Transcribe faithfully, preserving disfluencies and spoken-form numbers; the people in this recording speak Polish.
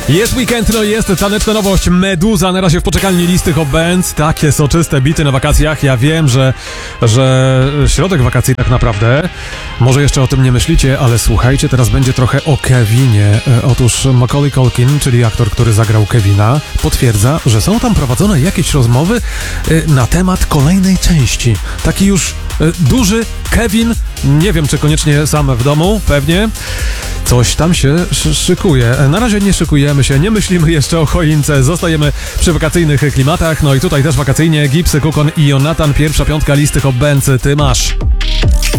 Jest weekend, no i jest taneczna nowość Meduza, na razie w poczekalni listy Hot Bands. Takie soczyste bity na wakacjach. Ja wiem, że, że środek wakacji tak naprawdę. Może jeszcze o tym nie myślicie, ale słuchajcie, teraz będzie trochę o Kevinie. Otóż Macaulay Culkin, czyli aktor, który zagrał Kevina, potwierdza, że są tam prowadzone jakieś rozmowy na temat kolejnej części. Taki już duży Kevin, nie wiem czy koniecznie sam w domu, pewnie. Coś tam się szykuje. Na razie nie szykujemy się, nie myślimy jeszcze o choince, zostajemy przy wakacyjnych klimatach. No i tutaj też wakacyjnie Gibbs, Kukon i Jonathan, pierwsza piątka listy Hot Bands. Ty masz.